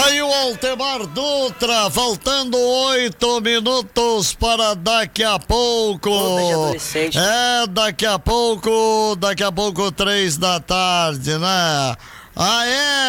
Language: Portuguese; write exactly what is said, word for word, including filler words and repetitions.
Tá aí o Altemar Dutra, faltando oito minutos para daqui a pouco. É, daqui a pouco, daqui a pouco, três da tarde, né? Ah, é?